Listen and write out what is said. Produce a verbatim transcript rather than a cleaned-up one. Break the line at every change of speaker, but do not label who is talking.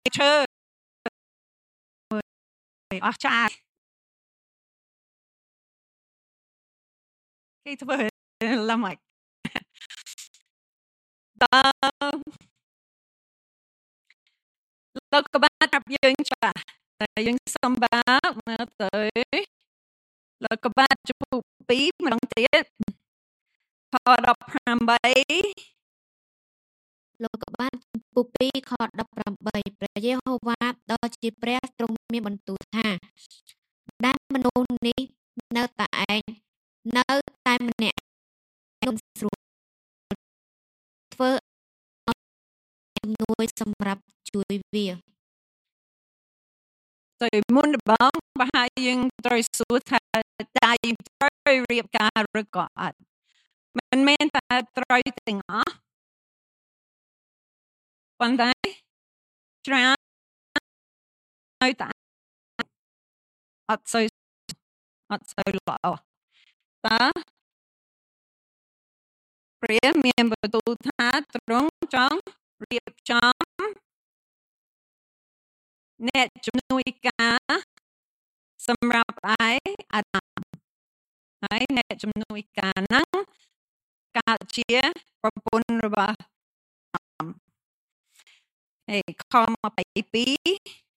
ឈើអស់ចាគេធ្វើឡំមកតើលោកកបាត់ប្រាប់យើងច្បាស់តែយើងសំបាមើលទៅលោកកបាត់ចំពោះពីរម្ដងទៀតខដប់ប្រាំបី
លោកកបានចំពុះពីរខដប់ប្រាំបីព្រះយេហូវ៉ាដ៏ជាព្រះទ្រង់មានបន្ទូលថាដែលមនុស្សនេះនៅតែឯងនៅតែម្នាក់ខ្ញុំស្រួលធ្វើជំនួយសម្រាប់ជួយវា
ទៅមុនដំបូងបើហើយយើងត្រូវសួរថាតើយើងត្រូវរៀបការឬក៏អត់មិនមែនតែត្រូវទាំងអស់ប៉ុន្តែច្រើននៅតែអត់សូវអត់សូវល្អតើព្រះមានបន្ទូលថាទ្រង់ចង់រៀបចំអ្នកជំនួយការសម្រាប់ឯអាដាមហើយអ្នកជំនួយការហ្នឹងកើតជាប្រពន្ធរបស់អាដាមហើយខម្ភៃពីរ